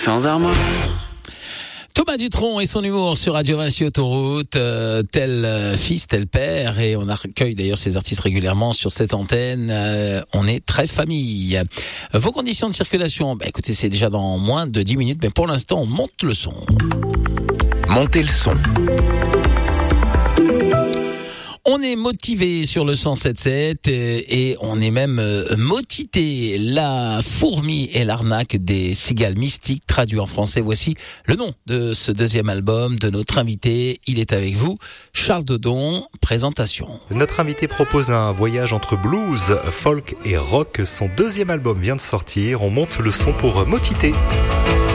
sans armoire. Thomas Dutronc et son humour sur Radio Vinci Autoroute, tel fils, tel père, et on accueille d'ailleurs ces artistes régulièrement sur cette antenne. On est très famille. Vos conditions de circulation, écoutez, c'est déjà dans moins de 10 minutes, mais pour l'instant, on monte le son. Montez le son. On est motivé sur le 107.7 et on est même motité. La fourmi et l'arnaque des cigales mystiques, traduit en français. Voici le nom de ce deuxième album de notre invité. Il est avec vous, Charles Dodon. Présentation. Notre invité propose un voyage entre blues, folk et rock. Son deuxième album vient de sortir. On monte le son pour motiter.